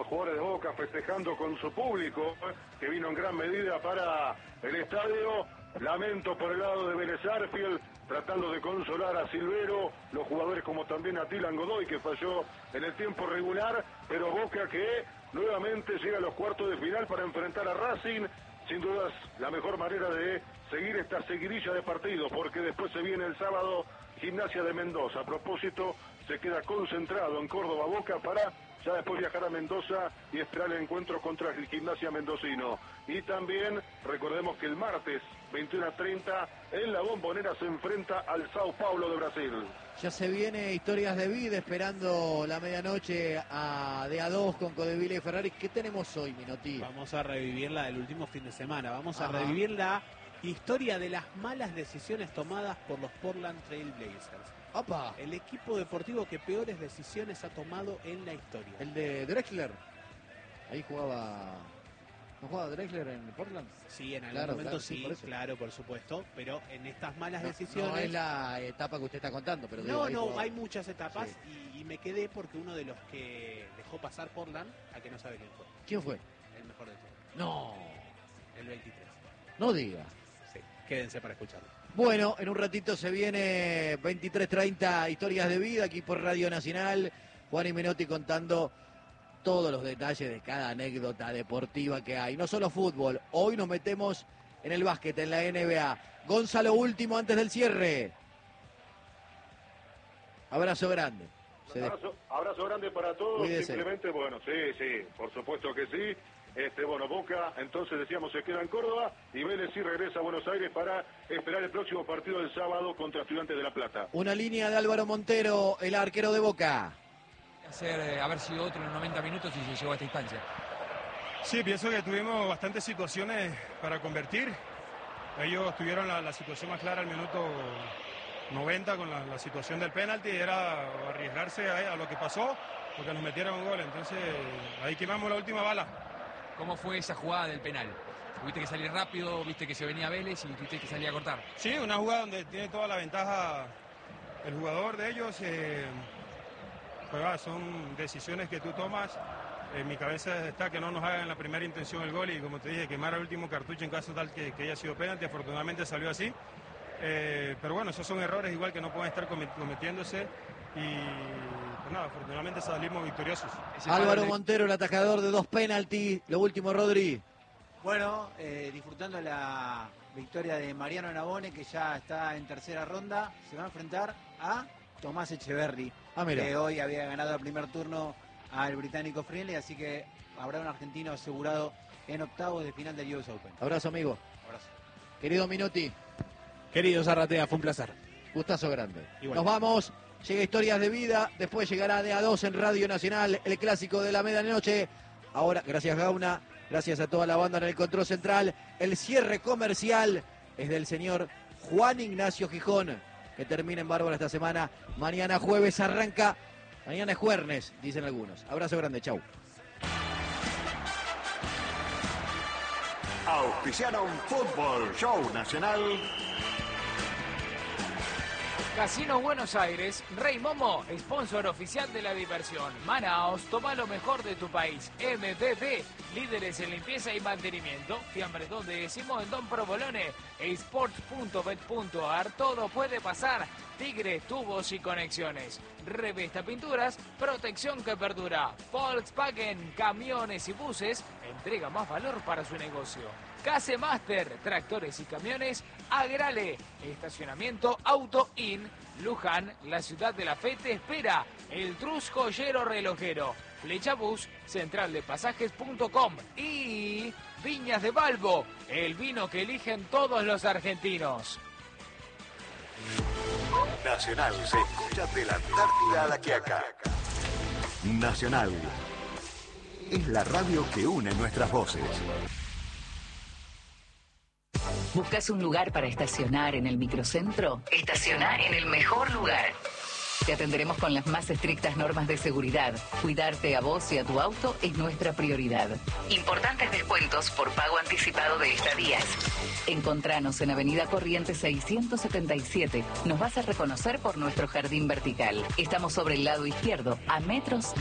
jugadores de Boca festejando con su público, que vino en gran medida para el estadio. Lamento por el lado de Vélez Arfield, tratando de consolar a Silvero, los jugadores como también a Dylan Godoy, que falló en el tiempo regular, pero Boca que nuevamente llega a los cuartos de final para enfrentar a Racing. Sin dudas, la mejor manera de seguir esta seguidilla de partidos, porque después se viene el sábado Gimnasia de Mendoza. A propósito, se queda concentrado en Córdoba Boca para ya después viajar a Mendoza y esperar el encuentro contra el Gimnasia mendocino. Y también recordemos que el martes 21:30 en la Bombonera se enfrenta al Sao Paulo de Brasil. Ya se viene Historias de Vida, esperando la medianoche de A2 con Codevila y Ferrari. ¿Qué tenemos hoy, Minotti? Vamos a revivir la del último fin de semana. Vamos a revivir la historia de las malas decisiones tomadas por los Portland Trail Blazers. ¡Opa! El equipo deportivo que peores decisiones ha tomado en la historia. El de Drexler. Ahí jugaba... ¿No jugaba Drexler en Portland? Sí, en algún momento sí, claro, por supuesto. Pero en estas malas decisiones... No es la etapa que usted está contando, pero... hay muchas etapas y me quedé porque uno de los que dejó pasar Portland, a que no sabe quién fue. ¿Quién fue? El mejor de todos. No. El 23. No diga. Sí, quédense para escucharlo. Bueno, en un ratito se viene 23:30 Historias de Vida aquí por Radio Nacional. Juan y Menotti contando todos los detalles de cada anécdota deportiva que hay. No solo fútbol, hoy nos metemos en el básquet, en la NBA. Gonzalo, último antes del cierre. Abrazo grande. Abrazo grande para todos. Cuídese. Simplemente, bueno, sí, por supuesto que sí. Boca, entonces decíamos, se queda en Córdoba y Vélez sí regresa a Buenos Aires para esperar el próximo partido del sábado contra Estudiantes de La Plata. Una línea de Álvaro Montero, el arquero de Boca. Haber sido otro en los 90 minutos y se llegó a esta instancia. Sí, pienso que tuvimos bastantes situaciones para convertir. Ellos tuvieron la situación más clara al minuto 90 con la situación del penalti, era arriesgarse a lo que pasó, porque nos metieron un gol. Entonces ahí quemamos la última bala. ¿Cómo fue esa jugada del penal? ¿Tuviste que salir rápido, viste que se venía Vélez y tuviste que salir a cortar? Sí, una jugada donde tiene toda la ventaja el jugador de ellos. Pues son decisiones que tú tomas. En mi cabeza está que no nos hagan la primera intención el gol y, como te dije, quemar el último cartucho en caso tal que haya sido penalti. Afortunadamente salió así. Pero bueno, esos son errores igual que no pueden estar cometiéndose. Y pues nada, afortunadamente salimos victoriosos. Álvaro Montero, el atajador de 2 penaltis. Lo último, Rodri. Bueno, disfrutando la victoria de Mariano Navone, que ya está en tercera ronda. Se va a enfrentar a Tomás Echeverry, que hoy había ganado el primer turno al británico Friendly, así que habrá un argentino asegurado en octavos de final del US Open. Abrazo, amigo. Abrazo. Querido Minotti. Querido Zarratea, fue un placer. Gustazo grande. Igual. Nos vamos. Llega Historias de Vida. Después llegará de A2 en Radio Nacional, el clásico de la medianoche. Ahora, gracias Gauna, gracias a toda la banda en el control central. El cierre comercial es del señor Juan Ignacio Gijón, que termina en bárbaro esta semana. Mañana jueves arranca. Mañana es jueves, dicen algunos. Abrazo grande, chau. Auspiciaron Fútbol Show Nacional. Casino Buenos Aires, Rey Momo, sponsor oficial de la diversión. Manaos, toma lo mejor de tu país. MBB, líderes en limpieza y mantenimiento. Fiambres donde decimos en Don Provolone. Sports.bet.ar, todo puede pasar. Tigre, tubos y conexiones. Revesta Pinturas, protección que perdura. Volkswagen, camiones y buses, entrega más valor para su negocio. Case Master, tractores y camiones, Agrale, estacionamiento Auto In, Luján, la ciudad de la fe te espera, El Trus Joyero Relojero, Flecha Bus, centraldepasajes.com y Viñas de Balbo, el vino que eligen todos los argentinos. Nacional se escucha de la Antártida a la Quiaca. Nacional es la radio que une nuestras voces. ¿Buscas un lugar para estacionar en el microcentro? Estaciona en el mejor lugar. Te atenderemos con las más estrictas normas de seguridad. Cuidarte a vos y a tu auto es nuestra prioridad. Importantes descuentos por pago anticipado de estadías. Encontranos en Avenida Corrientes 677. Nos vas a reconocer por nuestro jardín vertical. Estamos sobre el lado izquierdo, a metros de